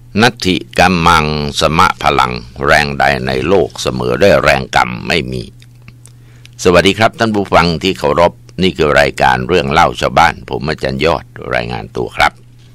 นัตถิกัมมังสมะพลังแรงใดในโลกเสมอด้วยแรงกรรมไม่มีสวัสดีครับท่านผู้ฟังที่เคารพนี่คือรายการเรื่องเล่าชาวบ้านผมอาจารย์ยอดรายงานตัวครับ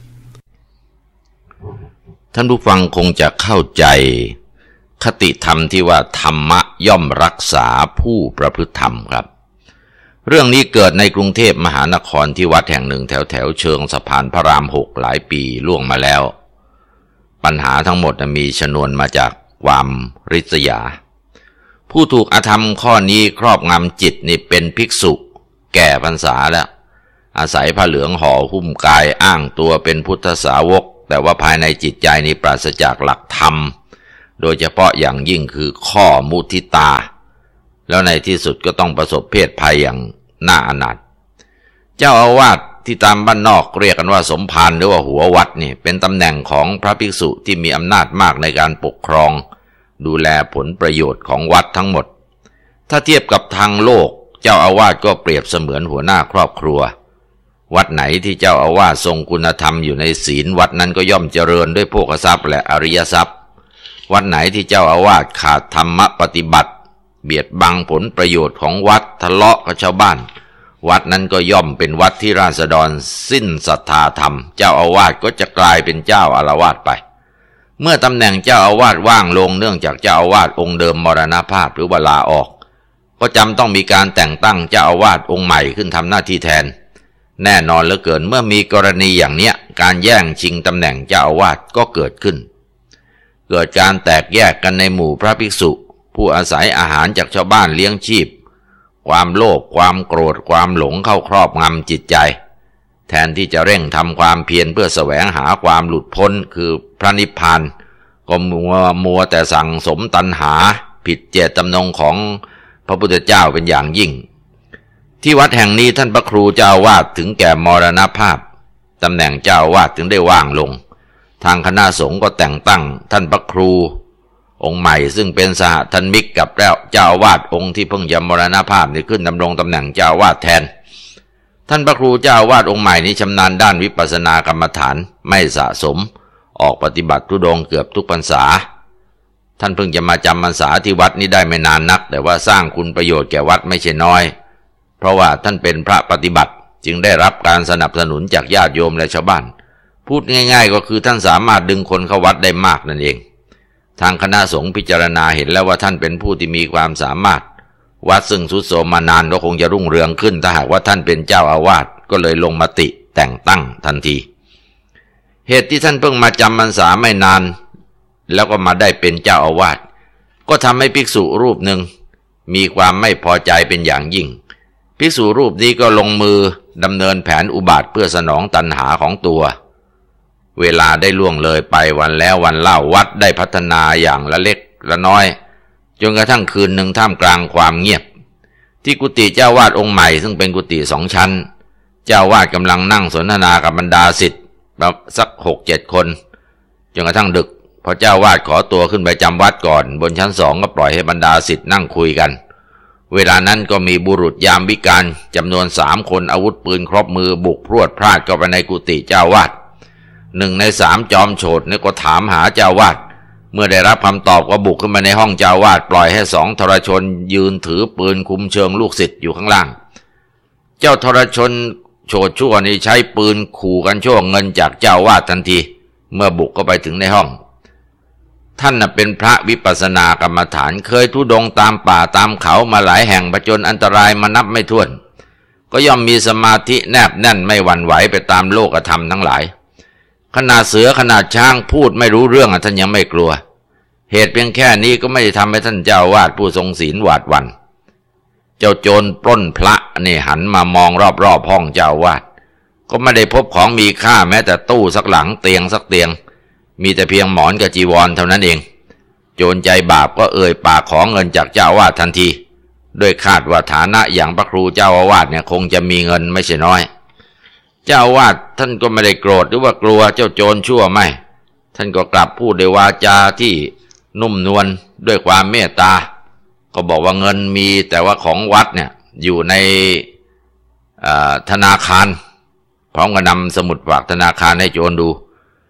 ท่านผู้ฟังคงจะเข้าใจคติธรรมที่ว่าธรรมะย่อมรักษาผู้ประพฤติธรรมครับเรื่องนี้เกิดในกรุงเทพมหานครที่วัดแห่งหนึ่งแถวเชิงสะพานพระราม 6หลายปีล่วงมาแล้วปัญหาทั้งหมดมีชนวนมาจากความริษยาผู้ถูกอธรรมข้อนี้ครอบงำจิตนี่เป็นภิกษุแก่พรรษาแล้วอาศัยผ้าเหลืองห่อหุ้มกายอ้างตัวเป็นพุทธสาวกแต่ว่าภายในจิตใจนี่ปราศจากหลักธรรมโดยเฉพาะอย่างยิ่งคือข้อมุทิตาแล้วในที่สุดก็ต้องประสบเพศภัยอย่างน่าอนาถเจ้าอาวาสที่ตามบ้านนอกเรียกกันว่าสมภารหรือว่าหัววัดนี่เป็นตำแหน่งของพระภิกษุที่มีอำนาจมากในการปกครองดูแลผลประโยชน์ของวัดทั้งหมดถ้าเทียบกับทางโลกเจ้าอาวาสก็เปรียบเสมือนหัวหน้าครอบครัววัดไหนที่เจ้าอาวาสทรงคุณธรรมอยู่ในศีลวัดนั้นก็ย่อมเจริญด้วยโภคทรัพย์และอริยทรัพย์วัดไหนที่เจ้าอาวาสขาดธรรมปฏิบัติเบียดบังผลประโยชน์ของวัดทะเลาะกับชาวบ้านวัดนั้นก็ย่อมเป็นวัดที่ราษฎรสิ้นศรัทธาธรรมเจ้าอาวาสก็จะกลายเป็นเจ้าอาละวาสไปเมื่อตำแหน่งเจ้าอาวาสว่างลงเนื่องจากเจ้าอาวาสองค์เดิมมรณภาพหรือว่าลาออกก็จำต้องมีการแต่งตั้งเจ้าอาวาสองค์ใหม่ขึ้นทำหน้าที่แทนแน่นอนเหลือเกินเมื่อมีกรณีอย่างเนี้ยการแย่งชิงตำแหน่งเจ้าอาวาสก็เกิดขึ้นเกิดการแตกแยกกันในหมู่พระภิกษุผู้อาศัยอาหารจากชาวบ้านเลี้ยงชีพความโลภความโกรธความหลงเข้าครอบงำจิตใจแทนที่จะเร่งทำความเพียรเพื่อแสวงหาความหลุดพ้นคือพระนิพพานก็มัวแต่สั่งสมตัณหาผิดเจตจำนงของพระพุทธเจ้าเป็นอย่างยิ่งที่วัดแห่งนี้ท่านพระครูเจ้าอาวาสถึงแก่มรณภาพตำแหน่งเจ้าอาวาสถึงได้ว่างลงทางคณะสงฆ์ก็แต่งตั้งท่านพระครูองค์ใหม่ซึ่งเป็นสหธรรมิกกับเจ้าอาวาสองค์ที่เพิ่งจะมรณภาพนี่ขึ้นดำรงตำแหน่งเจ้าอาวาสแทนท่านพระครูเจ้าอาวาสองค์ใหม่นี้ชำนาญด้านวิปัสสนากรรมฐานไม่สะสมออกปฏิบัติธุดงค์เกือบทุกพรรษาท่านเพิ่งจะมาจำพรรษาที่วัดนี้ได้ไม่นานนักแต่ว่าสร้างคุณประโยชน์แก่วัดไม่ใช่น้อยเพราะว่าท่านเป็นพระปฏิบัติจึงได้รับการสนับสนุนจากญาติโยมและชาวบ้านพูดง่ายๆก็คือท่านสามารถดึงคนเข้าวัดได้มากนั่นเองทางคณะสงฆ์พิจารณาเห็นแล้วว่าท่านเป็นผู้ที่มีความสามารถวัดซึ่งทรุดโทรมมานานก็คงจะรุ่งเรืองขึ้นถ้าหากว่าท่านเป็นเจ้าอาวาสก็เลยลงมติแต่งตั้งทันทีเหตุที่ท่านเพิ่งมาจำพรรษาไม่นานแล้วก็มาได้เป็นเจ้าอาวาสก็ทำให้ภิกษุรูปหนึ่งมีความไม่พอใจเป็นอย่างยิ่งภิกษุรูปนี้ก็ลงมือดำเนินแผนอุบาทเพื่อสนองตัณหาของตัวเวลาได้ล่วงเลยไปวันแล้ววันเล่าวัดได้พัฒนาอย่างละเล็กละน้อยจนกระทั่งคืนหนึ่งท่ามกลางความเงียบที่กุฏิเจ้าวาดองค์ใหม่ซึ่งเป็นกุฏิ2 ชั้นเจ้าวาดกำลังนั่งสนทนากับบรรดาศิษย์สัก 6-7 คนจนกระทั่งดึกพอเจ้าวาดขอตัวขึ้นไปจำวัดก่อนบนชั้น2ก็ปล่อยให้บรรดาศิษย์นั่งคุยกันเวลานั้นก็มีบุรุษยามวิกาลจำนวน3 คนอาวุธปืนครบมือบุกพรวดพราดเข้าไปในกุฏิเจ้าวาด1 ใน 3จอมโฉดเนี่ยก็ถามหาเจ้าวาดเมื่อได้รับคำตอบก็บุกขึ้นมาในห้องเจ้าวาดปล่อยให้2 ทรชนยืนถือปืนคุมเชิงลูกศิษย์อยู่ข้างล่างเจ้าทรชนโฉดชั่วนี่ใช้ปืนขู่กันช่วงเงินจากเจ้าวาดทันทีเมื่อบุกเข้าไปถึงในห้องท่านเป็นพระวิปัสสนากรรมฐานเคยธุดงค์ตามป่าตามเขามาหลายแห่งผจญอันตรายมานับไม่ถ้วนก็ย่อมมีสมาธิแนบแน่นไม่หวั่นไหวไปตามโลกธรรมทั้งหลายขนาดเสือขนาดช้างพูดไม่รู้เรื่องท่านยังไม่กลัวเหตุเพียงแค่นี้ก็ไม่ได้ทำให้ท่านเจ้าวาดผู้ทรงศีลหวาดหวั่นเจ้าโจรปล้นพระนี่หันมามองรอบๆห้องเจ้าวาดก็ไม่ได้พบของมีค่าแม้แต่ตู้สักหลังเตียงสักเตียงมีแต่เพียงหมอนกับจีวรเท่านั้นเองโจรใจบาปก็เอ่ยปากขอเงินจากเจ้าอาวาสทันทีด้วยคาดว่าฐานะอย่างพระครูเจ้าอาวาสเนี่ยคงจะมีเงินไม่ใช่น้อยเจ้าอาวาสท่านก็ไม่ได้โกรธหรือว่ากลัวเจ้าโจรชั่วไม่ท่านก็กลับพูดด้วยวาจาที่นุ่มนวลด้วยความเมตตาก็บอกว่าเงินมีแต่ว่าของวัดเนี่ยอยู่ในธนาคารพร้อมกับนำสมุดฝากธนาคารให้โจรดู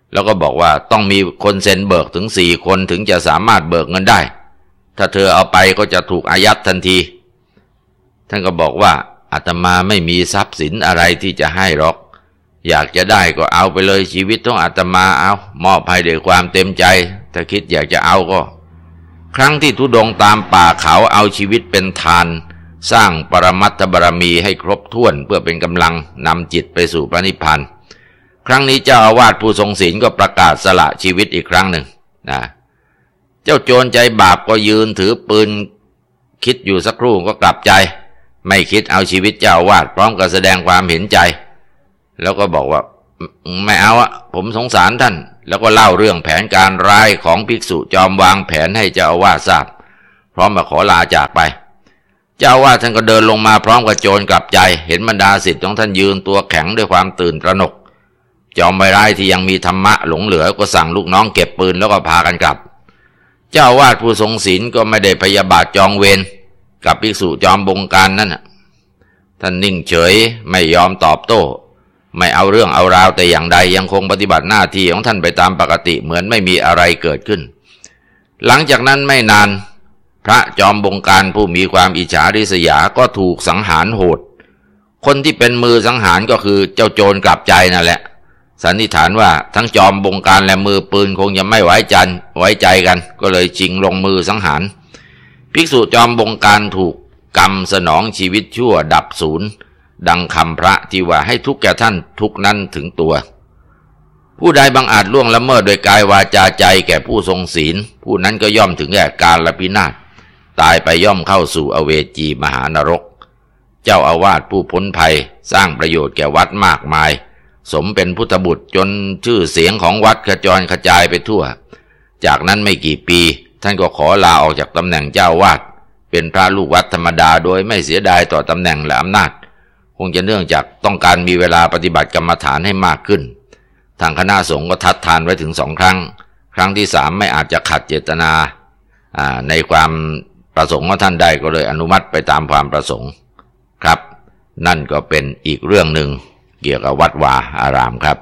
แล้วก็บอกว่าต้องมีคนเซ็นเบิกถึง4 คนถึงจะสามารถเบิกเงินได้ถ้าเธอเอาไปก็จะถูกอายัดทันทีท่านก็บอกว่าอาตมาไม่มีทรัพย์สินอะไรที่จะให้หรอกอยากจะได้ก็เอาไปเลยชีวิตของอาตมาเอามอบให้ด้วยความเต็มใจถ้าคิดอยากจะเอาก็ครั้งที่ธุดงค์ตามป่าเขาเอาชีวิตเป็นทานสร้างปรมัตถบารมีให้ครบถ้วนเพื่อเป็นกำลังนำจิตไปสู่พระนิพพานครั้งนี้เจ้าอาวาสผู้ทรงศีลก็ประกาศสละชีวิตอีกครั้งหนึ่งนะเจ้าโจรใจบาปก็ยืนถือปืนคิดอยู่สักครู่ก็กลับใจไม่คิดเอาชีวิตเจ้าอาวาสพร้อมกับแสดงความเห็นใจแล้วก็บอกว่าไม่เอาอะผมสงสารท่านแล้วก็เล่าเรื่องแผนการร้ายของภิกษุจอมวางแผนให้เจ้าอาวาสทราบพร้อมมาขอลาจากไปเจ้าอาวาสท่านก็เดินลงมาพร้อมกับโจรกลับใจเห็นบรรดาศิษย์ของท่านยืนตัวแข็งด้วยความตื่นตระหนกจอมร้ายที่ยังมีธรรมะหลงเหลือก็สั่งลูกน้องเก็บปืนแล้วก็พากันกลับเจ้าอาวาสผู้ทรงศีลก็ไม่ได้พยาบาทจองเวรกับภิกษุจอมบงการนั่นน่ะท่านนิ่งเฉยไม่ยอมตอบโต้ไม่เอาเรื่องเอาราวแต่อย่างใดยังคงปฏิบัติหน้าที่ของท่านไปตามปกติเหมือนไม่มีอะไรเกิดขึ้นหลังจากนั้นไม่นานพระจอมบงการผู้มีความอิจฉาริษยาก็ถูกสังหารโหดคนที่เป็นมือสังหารก็คือเจ้าโจรกลับใจนั่นแหละสันนิษฐานว่าทั้งจอมบงการและมือปืนคงจะไม่ไว้ใจกันก็เลยชิงลงมือสังหารภิกษุจอมบงการถูกกรรมสนองชีวิตชั่วดับศูนย์ดังคำพระที่ว่าให้ทุกข์แก่ท่านทุกนั้นถึงตัวผู้ใดบังอาจล่วงละเมิดโดยกายวาจาใจแก่ผู้ทรงศีลผู้นั้นก็ย่อมถึงแก่กาลพินาศตายไปย่อมเข้าสู่อเวจีมหานรกเจ้าอาวาสผู้พ้นภัยสร้างประโยชน์แก่วัดมากมายสมเป็นพุทธบุตรจนชื่อเสียงของวัดกระจรกระจายไปทั่วจากนั้นไม่กี่ปีท่านก็ขอลาออกจากตำแหน่งเจ้าอาวาสเป็นพระลูกวัดธรรมดาโดยไม่เสียดายต่อตำแหน่งและอำนาจคงจะเนื่องจากต้องการมีเวลาปฏิบัติกรรมฐานให้มากขึ้นทางคณะสงฆ์ก็ทัดทานไว้ถึง2 ครั้งครั้งที่3ไม่อาจจะขัดเจตนาในความประสงค์ของท่านได้ก็เลยอนุมัติไปตามความประสงค์ครับนั่นก็เป็นอีกเรื่องหนึ่งเกี่ยวกับวัดวาอารามครับ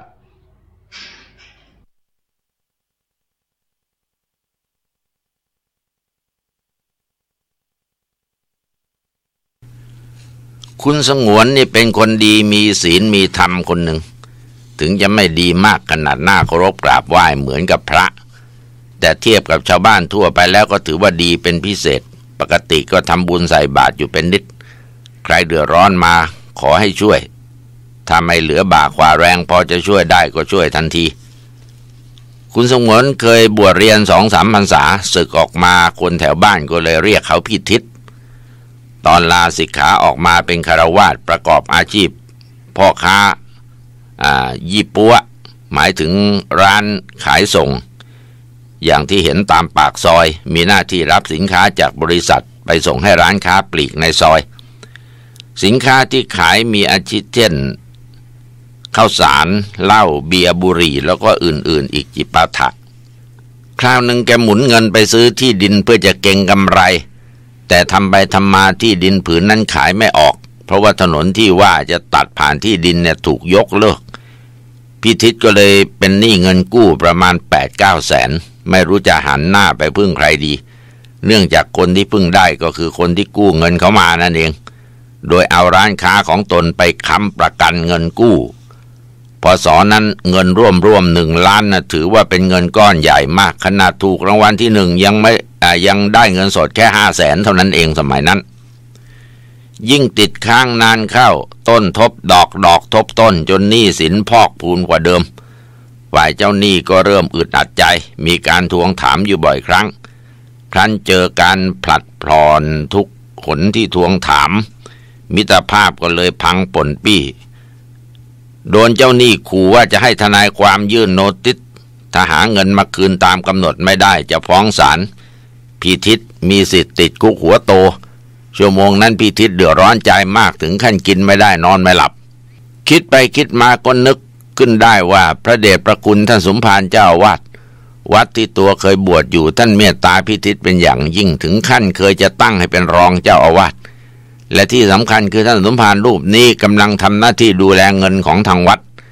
คุณสงวนนี่เป็นคนดีมีศีลมีธรรมคนหนึ่งถึงจะไม่ดีมากขนาดหน้าเคารพกราบไหว้เหมือนกับพระแต่เทียบกับชาวบ้านทั่วไปแล้วก็ถือว่าดีเป็นพิเศษปกติก็ทำบุญใส่บาตรอยู่เป็นนิดใครเดือดร้อนมาขอให้ช่วยถ้าไม่เหลือบ่าขวาแรงพอจะช่วยได้ก็ช่วยทันทีคุณสงวนเคยบวชเรียน 2-3 พรรษาศึกออกมาคนแถวบ้านก็เลยเรียกเขาพี่ทิศตอนลาสิกขาออกมาเป็นฆราวาสประกอบอาชีพพ่อค้ายี่ปัวหมายถึงร้านขายส่งอย่างที่เห็นตามปากซอยมีหน้าที่รับสินค้าจากบริษัทไปส่งให้ร้านค้าปลีกในซอยสินค้าที่ขายมีอาทิเช่นข้าวสารเหล้าเบียร์บุหรี่แล้วก็อื่นๆอีกจิปาถะคราวหนึ่งแกหมุนเงินไปซื้อที่ดินเพื่อจะเก็งกำไรแต่ทำไปทำมาที่ดินผืนนั้นขายไม่ออกเพราะว่าถนนที่ว่าจะตัดผ่านที่ดินเนี่ยถูกยกเลิกพี่ทิศก็เลยเป็นหนี้เงินกู้ประมาณ 8-9 แสนไม่รู้จะหันหน้าไปพึ่งใครดีเนื่องจากคนที่พึ่งได้ก็คือคนที่กู้เงินเขามานั่นเองโดยเอาร้านค้าของตนไปค้ำประกันเงินกู้พศนั้นเงินร่วม1 ล้านนะถือว่าเป็นเงินก้อนใหญ่มากขนาดถูกรางวัลที่1ยังได้เงินสดแค่5 แสนเท่านั้นเองสมัยนั้นยิ่งติดค้างนานเข้าต้นทบดอกทบต้นจนหนี้สินพอกพูนกว่าเดิมฝ่ายเจ้าหนี้ก็เริ่มอึดอัดใจมีการทวงถามอยู่บ่อยครั้งครั้นเจอการผลัดพรอนทุกขนที่ทวงถามมิตรภาพก็เลยพังป่นปี้โดนเจ้าหนี้ขู่ว่าจะให้ทนายความยื่นโนติสถ้าหาเงินมาคืนตามกำหนดไม่ได้จะฟ้องศาลพี่ทิศมีสิทธิ์ติดคุกหัวโตชั่วโมงนั้นพี่ทิศเดือดร้อนใจมากถึงขั้นกินไม่ได้นอนไม่หลับคิดไปคิดมาก็นึกขึ้นได้ว่าพระเดชพระคุณท่านสมภารเจ้าอาวาสวัดที่ตัวเคยบวชอยู่ท่านเมตตาพี่ทิศเป็นอย่างยิ่งถึงขั้นเคยจะตั้งให้เป็นรองเจ้าอาวาสและที่สำคัญคือท่านสมภารรูปนี้กำลังทำหน้าที่ดูแลเงินของทางวัด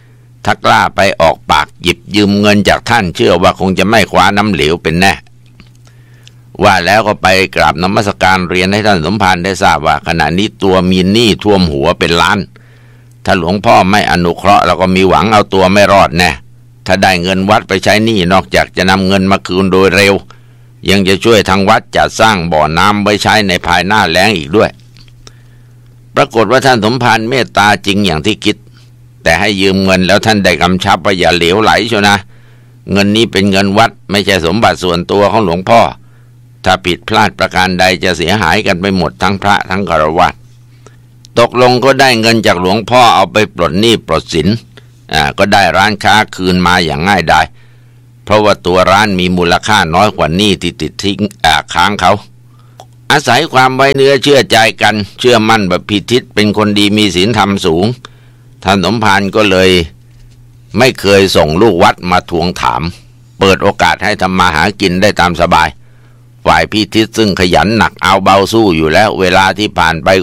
ถ้ากล้าไปออกปากหยิบยืมเงินจากท่านเชื่อว่าคงจะไม่คว้าน้ำเหลวเป็นแน่ว่าแล้วก็ไปกราบนมัสการเรียนให้ท่านสมภารได้ทราบว่าขณะนี้ตัวมีหนี้ท่วมหัวเป็นล้านถ้าหลวงพ่อไม่อนุเคราะห์เราก็มีหวังเอาตัวไม่รอดแน่ถ้าได้เงินวัดไปใช้หนี้นอกจากจะนำเงินมาคืนโดยเร็วยังจะช่วยทางวัดจัดสร้างบ่อน้ำไว้ใช้ในภายหน้าแล้งอีกด้วยปรากฏว่าท่านสมภารเมตตาจริงอย่างที่คิดแต่ให้ยืมเงินแล้วท่านได้กำชับว่าอย่าเหลวไหลเชียวนะเงินนี้เป็นเงินวัดไม่ใช่สมบัติส่วนตัวของหลวงพ่อถ้าผิดพลาดประการใดจะเสียหายกันไปหมดทั้งพระทั้งฆราวาสตกลงก็ได้เงินจากหลวงพ่อเอาไปปลดหนี้ปลดสินก็ได้ร้านค้าคืนมาอย่างง่ายดายเพราะว่าตัวร้านมีมูลค่าน้อยกว่าหนี้ที่ติดทิ้งค้างเขาอาศัยความไว้เนื้อเชื่อใจกันเชื่อมั่นแบบพิทิศเป็นคนดีมีศีลธรรมสูงท่านสมภารก็เลยไม่เคยส่งลูกวัดมาทวงถามเปิดโอกาสให้ทำมาหากินได้ตามสบายฝ่ายพิทิศซึ่งขยันหนักเอาเบาสู้อยู่แล้วเวลาที่ผ่านไป